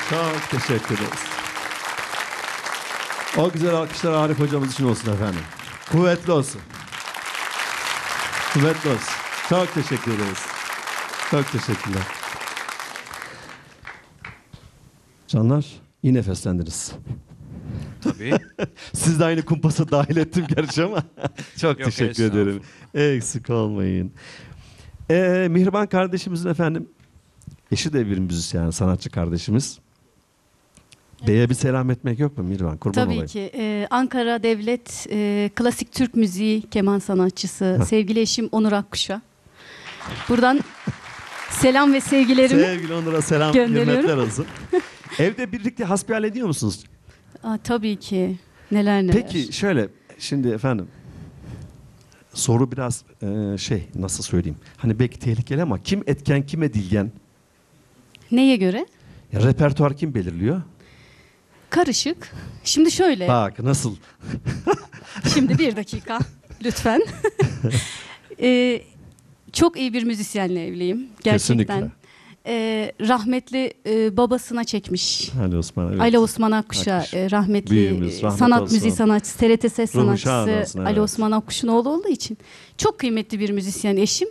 Çok teşekkür ederiz. O güzel alkışlar Arif hocamız için olsun efendim. Kuvvetli olsun. Kuvvetli olsun. Çok teşekkür ederiz. Çok teşekkürler. Canlar, iyi nefeslendiniz. Tabii. Siz de aynı kumpasa dahil ettim gerçi ama çok Yok, teşekkür ederim. Eksik olmayın. Mihriban kardeşimizin efendim eşi de bir müzisyen, sanatçı kardeşimiz. Bey'e bir selam etmek yok mu Mihriban? Kurban Tabii olayım. ki. Ankara Devlet Klasik Türk Müziği keman sanatçısı sevgili eşim Onur Akkuş'a. Buradan selam ve sevgilerimi Sevgili Onur'a selam, gönderiyorum. hürmetler olsun. Evde birlikte hasbihal ediyor musunuz? Tabii ki. Neler neler. Peki şöyle, şimdi efendim soru biraz nasıl söyleyeyim? Hani belki tehlikeli ama kim etken, kim edilgen? Neye göre? Ya, repertuar kim belirliyor? Karışık. Şimdi şöyle. Bak nasıl? Şimdi bir dakika. Lütfen. Çok iyi bir müzisyenle evliyim. Gerçekten. Kesinlikle. Rahmetli babasına çekmiş. Ali Osman. Evet. Ali Osman Akkuş'a Akkuş. rahmetli Büyüğümüz, rahmet sanat olsun. müziği sanatçısı, TRT Ses Ruhu şad sanatçısı olsun, Ali evet. Osman Akkuş'un oğlu olduğu için çok kıymetli bir müzisyen eşim.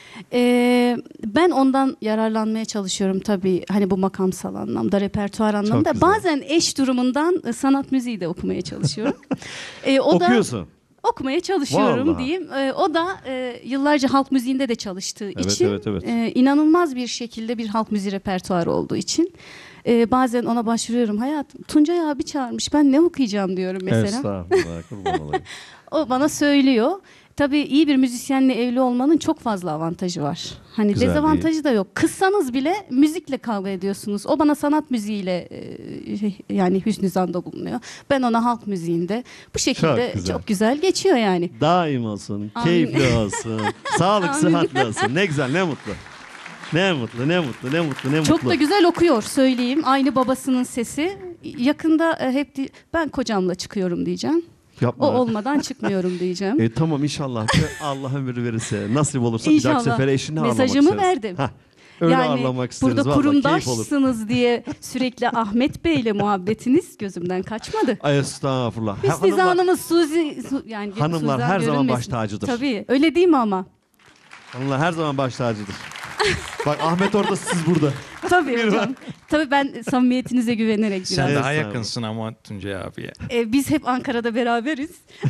Ben ondan yararlanmaya çalışıyorum tabii, hani bu makamsal anlamda, repertuar anlamda. güzel. Bazen eş durumundan sanat müziği de okumaya çalışıyorum. Okuyorsun. Okumaya çalışıyorum Vallahi. diyeyim. O da yıllarca halk müziğinde de çalıştığı Evet, için evet. inanılmaz bir şekilde bir halk müziği repertuarı olduğu için bazen ona başvuruyorum. Hayatım, Tuncay abi çağırmış, ben ne okuyacağım diyorum mesela. Estağfurullah, kurban olayım. O bana söylüyor. Tabii iyi bir müzisyenle evli olmanın çok fazla avantajı var. Hani Güzel, dezavantajı da yok. Kızsanız bile müzikle kavga ediyorsunuz. O bana sanat müziğiyle yani hüsnü zanda bulunuyor. Ben ona halk müziğinde. Bu şekilde Çok güzel. çok güzel geçiyor yani. Daim olsun, Amin. keyifli olsun, sağlık, Amin. sıhhatli olsun. Ne güzel, ne mutlu. Ne mutlu, ne mutlu, ne mutlu, ne mutlu. Çok da güzel okuyor, söyleyeyim. Aynı babasının sesi. Yakında ben kocamla çıkıyorum diyeceğim. Yapma. O olmadan çıkmıyorum diyeceğim. Tamam inşallah. Allah ömür verirse, nasip olursa bir İnşallah. dahaki sefere eşini ağırlamak Mesajımı isteriz. verdim. Hah, öyle Yani ağırlamak isteriz. burada Vallahi keyif olur. kurumdaşsınız diye sürekli Ahmet Bey'le muhabbetiniz gözümden kaçmadı. Ay estağfurullah. Hüsnü zanımız yani Hanımlar Suzan her zaman görünmesin. baş tacıdır. Tabii, öyle değil mi ama? Hanımlar her zaman baş tacıdır. Bak Ahmet orada, siz burada. Tabii hocam. Tabii ben samimiyetinize güvenerek biraz. Sen Evet, daha sağ ol. yakınsın ama Tuncay abiye. Biz hep Ankara'da beraberiz.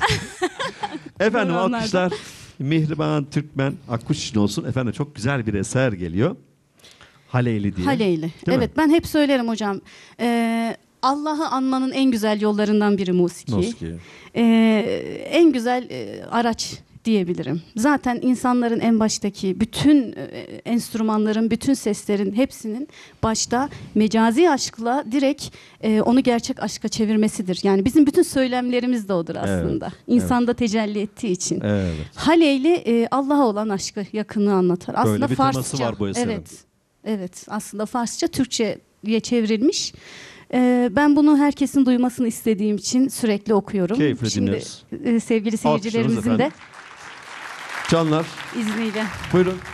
Efendim Onlardan. alkışlar Mihriban Türkmen Akkuş için olsun. Efendim çok güzel bir eser geliyor. Haleyli diye. Haleyli. Değil Evet, mi? ben hep söylerim hocam. Allah'ı anmanın en güzel yollarından biri musiki. Musiki. En güzel araç diyebilirim. Zaten insanların en baştaki bütün enstrümanların, bütün seslerin hepsinin başta mecazi aşkla direkt onu gerçek aşka çevirmesidir. Yani bizim bütün söylemlerimiz de odur aslında. Evet, İnsanda tecelli ettiği için. Evet. Haleyli Allah'a olan aşkı, yakınlığı anlatır. Aslında bir teması Farsça. var bu eserin. Evet. Aslında Farsça Türkçe'ye çevrilmiş. Ben bunu herkesin duymasını istediğim için sürekli okuyorum. Keyifle Şimdi dinliyoruz. sevgili Alkışlarınız seyircilerimizin de efendim. Canlar izniyle. buyurun.